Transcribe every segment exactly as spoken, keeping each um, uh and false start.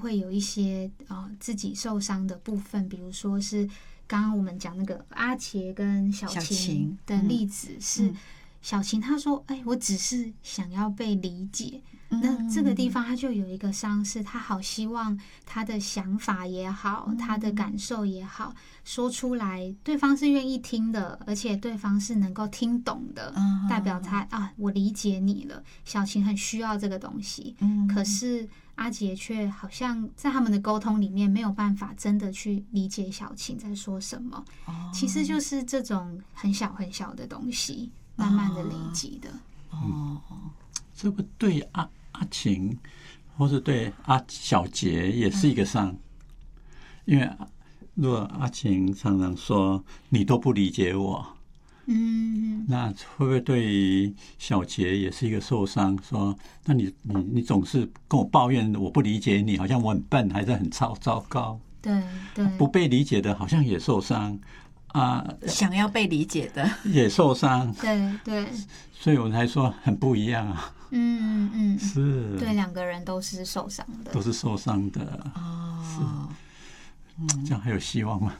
会有一些呃自己受伤的部分，比如说是刚刚我们讲那个阿杰跟小晴的例子，是小晴她说：“哎，我只是想要被理解。”那这个地方他就有一个伤，是他好希望他的想法也好，他的感受也好，说出来，对方是愿意听的，而且对方是能够听懂的，代表他啊，我理解你了。小晴很需要这个东西，可是阿杰却好像在他们的沟通里面没有办法真的去理解小晴在说什么。其实就是这种很小很小的东西，慢慢的累积的。 哦，这个对阿阿晴，或是对阿小杰也是一个伤，嗯、因为如果阿晴常常说你都不理解我，嗯，那会不会对于小杰也是一个受伤？说那你你你总是跟我抱怨我不理解你，好像我很笨，还是很糟糟糕。 对对， 不被理解的好像也受伤。啊， 想要被理解的也受伤， 对对， 所以我才说很不一样啊。 嗯嗯， 是， 对，两个人都是受伤的， 都是受伤的。哦，是，这样还有希望吗？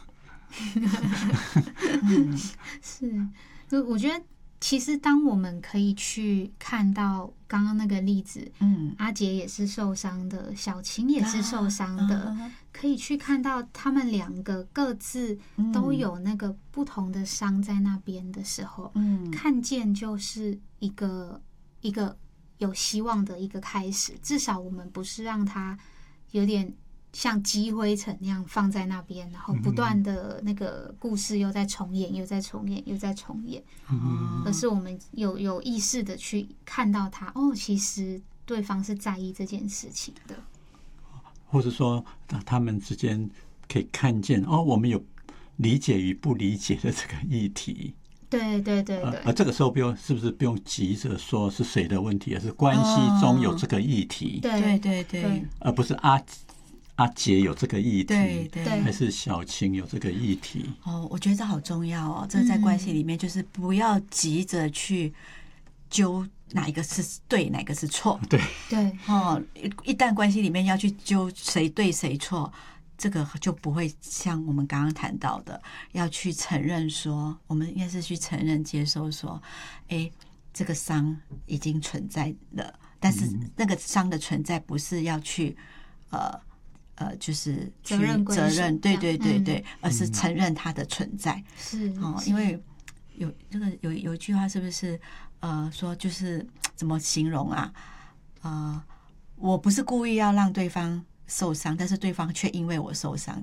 嗯、是，就我觉得，其实当我们可以去看到刚刚那个例子，嗯，阿杰也是受伤的，小晴也是受伤的。啊可以去看到他们两个各自都有那个不同的伤在那边的时候，嗯，看见就是一个一个有希望的一个开始。至少我们不是让它有点像积灰尘那样放在那边，然后不断的那个故事又在重演，又在重演，又在重演，嗯，而是我们有有意识的去看到它，哦，其实对方是在意这件事情的。 或者说他们之间可以看见哦，我们有理解与不理解的这个议题。 对对对对。 而这个时候不用，是不是不用急着说是谁的问题，而是关系中有这个议题。 对对对。 而不是阿阿杰有这个议题， 对对， 还是小晴有这个议题。 哦，我觉得这好重要哦。这在关系里面就是不要急着去揪哪一个是对，哪个是错。 对对， 哦，一旦关系里面要去揪谁对谁错，这个就不会像我们刚刚谈到的，要去承认说，我们应该是去承认、接受说，哎，这个伤已经存在了，但是那个伤的存在不是要去呃呃，就是去责任责任，对对对对，嗯、而是承认它的存在。 是哦，因为有这个有有一句话是不是？呃，说就是怎么形容啊？呃，我不是故意要让对方受伤，但是对方却因为我受伤，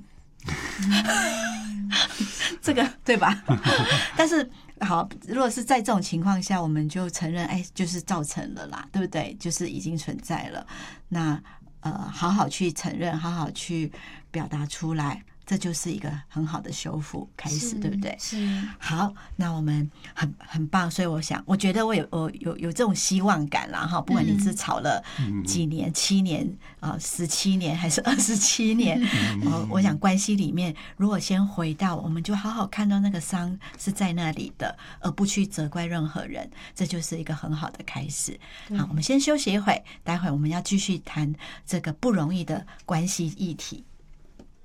这个对吧？但是好，如果是在这种情况下，我们就承认，哎，就是造成了啦，对不对？就是已经存在了。那呃，好好去承认，好好去表达出来。这就是一个很好的修复开始，对不对？ 是。 好，那我们很很棒，所以我想，我觉得我有我有有这种希望感啦，哈。不管你是吵了几年、嗯、七年啊、十七年还是二十七年，嗯、我想关系里面，如果先回到，我们就好好看到那个伤是在那里的，而不去责怪任何人，这就是一个很好的开始。好，我们先休息一会，待会我们要继续谈这个不容易的关系议题。